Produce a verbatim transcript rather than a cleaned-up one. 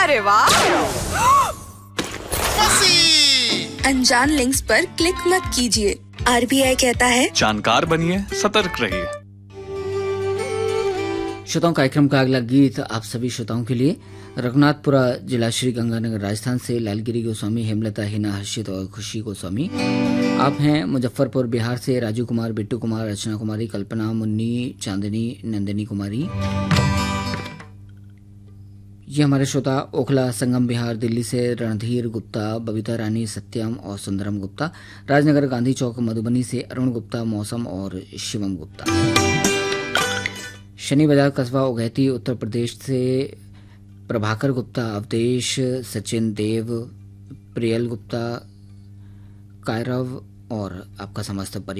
अरे वाह! अनजान लिंक्स पर क्लिक मत कीजिए। आरबीआई कहता है जानकार बनिए, सतर्क रहिए। श्रोताओं, कार्यक्रम का अगला गीत आप सभी श्रोताओं के लिए रघुनाथपुरा जिला श्री गंगानगर राजस्थान से लालगिरी गोस्वामी, हेमलता, हिना, हर्षित और खुशी गोस्वामी। आप हैं मुजफ्फरपुर बिहार से राजू कुमार, बिट्टू कुमार, रचना कुमारी, कल्पना, मुन्नी, चांदनी, नंदिनी कुमारी। ये हमारे श्रोता ओखला, संगम बिहार, दिल्ली से रणधीर गुप्ता, बबीता रानी, सत्यम और सुंदरम गुप्ता। राजनगर, गांधी चौक, मधुबनी से अरुण गुप्ता, मौसम और शिवम गुप्ता। शनि बाजार कस्बा उगैती उत्तर प्रदेश से प्रभाकर गुप्ता, अवधेश, सचिन देव, प्रियल गुप्ता, कायरव और आपका समस्त परिवार।